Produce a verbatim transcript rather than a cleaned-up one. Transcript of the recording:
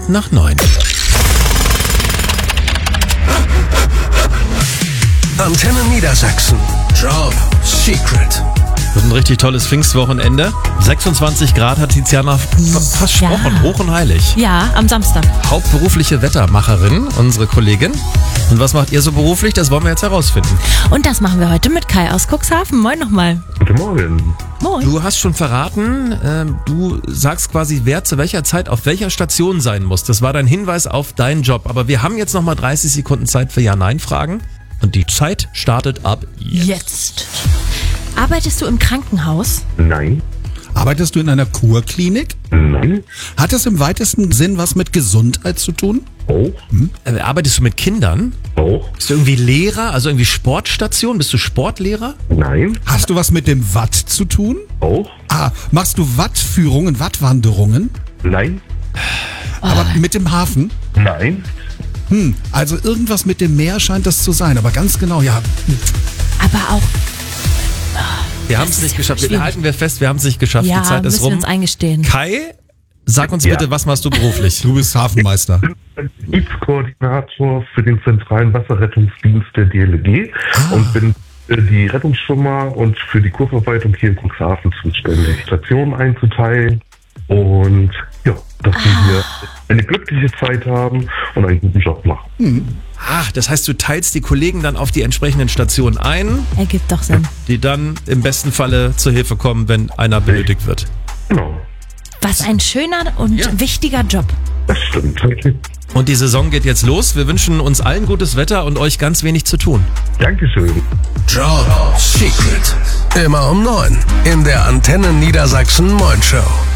Minuten nach neun. Antenne Niedersachsen. Job Secret. Wird ein richtig tolles Pfingstwochenende. sechsundzwanzig Grad hat Tiziana versprochen, Ja. hoch und heilig. Ja, am Samstag. Hauptberufliche Wettermacherin, unsere Kollegin. Und was macht ihr so beruflich? Das wollen wir jetzt herausfinden. Und das machen wir heute mit Kai aus Cuxhaven. Moin nochmal. Guten Morgen. Moin. Du hast schon verraten, ähm, du sagst quasi, wer zu welcher Zeit auf welcher Station sein muss. Das war dein Hinweis auf deinen Job. Aber wir haben jetzt nochmal dreißig Sekunden Zeit für Ja-Nein-Fragen. Und die Zeit startet ab jetzt. Jetzt. Arbeitest du im Krankenhaus? Nein. Arbeitest du in einer Kurklinik? Nein. Hat das im weitesten Sinn was mit Gesundheit zu tun? Auch. Äh, arbeitest du mit Kindern? Auch. Bist du irgendwie Lehrer, also irgendwie Sportstation? Bist du Sportlehrer? Nein. Hast du was mit dem Watt zu tun? Auch. Ah, machst du Wattführungen, Wattwanderungen? Nein. Aber mit dem Hafen? Nein. Hm, also irgendwas mit dem Meer scheint das zu sein, aber ganz genau, ja. Aber auch, Wir haben es nicht geschafft. Wir schwierig. halten wir fest, wir haben es nicht geschafft. ja, Die Zeit ist müssen wir rum. uns eingestehen. Kai, sag uns Ja. bitte, was machst du beruflich? Du bist Hafenmeister. Betriebskoordinator für den zentralen Wasserrettungsdienst der D L G und bin für die Rettungsschwimmer und für die Kurverwaltung hier in Cuxhaven zuständig, Stationen einzuteilen und ja, dass wir hier eine glückliche Zeit haben und einen guten Job machen. Ach, das heißt, du teilst die Kollegen dann auf die entsprechenden Stationen ein, Ergibt doch Sinn. die dann im besten Falle zur Hilfe kommen, wenn einer benötigt wird. Genau, Was ein schöner und Ja. wichtiger Job. das stimmt. Und die Saison geht jetzt los. Wir wünschen uns allen gutes Wetter und euch ganz wenig zu tun. Dankeschön. Job Secret. Immer um neun in der Antenne Niedersachsen Moin Show.